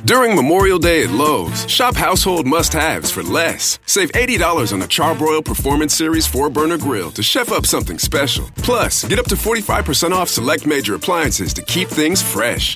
During Memorial Day at Lowe's, shop household must-haves for less. Save $80 on a Charbroil Performance Series 4-burner grill to chef up something special. Plus, get up to 45% off select major appliances to keep things fresh.